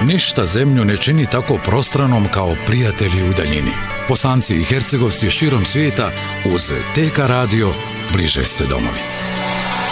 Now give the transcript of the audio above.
ništa zemlju ne čini tako prostranom kao prijatelji u daljini. Bosanci i Hercegovci širom svijeta uz TK radio bliže ste domovi.